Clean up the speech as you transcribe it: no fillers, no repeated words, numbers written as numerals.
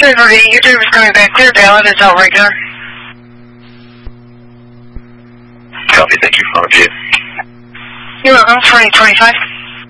Server 8, your driver's coming back clear, valid, it's out regular. Copy, thank you, 5 you. You're welcome, 2025.